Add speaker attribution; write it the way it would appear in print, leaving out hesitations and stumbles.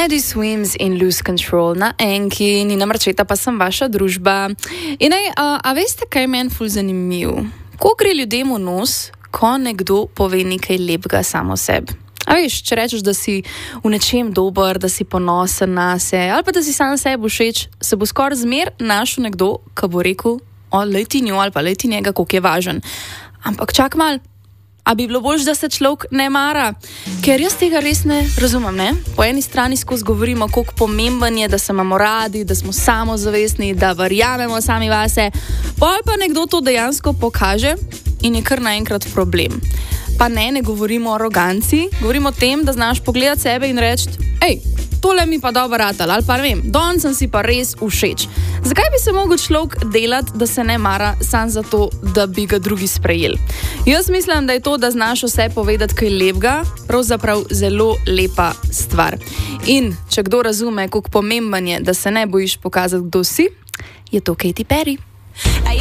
Speaker 1: Teddy Swims in Lose Control na enki, Nina Marčeta pa sem vaša družba. In a veste, kaj je meni ful zanimiv? Ko gre ljudem v nos, ko nekdo pove nekaj lepega samo sebi. A veš, če rečeš, da si v nečem dober, da si ponosen nase, ali pa da si sam sebi všeč, se bo skoraj zmer našel nekdo, ki bo rekel, lej ti njo ali pa lej ti njega, koliko je važen. Ampak čak mal, a bi bilo boljše, da se človek ne mara? Ker jaz tega res ne razumem, ne? Po eni strani skozi govorimo, koliko pomemben je, da se imamo radi, da smo samozavestni, da verjamemo sami vase, pol pa nekdo to dejansko pokaže in je kar naenkrat problem. Pa ne govorimo o aroganci, govorimo o tem, da znaš pogledati sebe in reči, tole mi pa dobro ratal, ali pa ne vem, danes sem si pa res všeč. Zakaj bi se mogel človek delati, da se ne mara sam zato, da bi ga drugi sprejeli? Jaz mislim, da je to, da znaš vse povedati kaj lepega, pravzaprav zelo lepa stvar. In če kdo razume, koliko pomemben je, da se ne bojiš pokazati, kdo si, je to Katy Perry.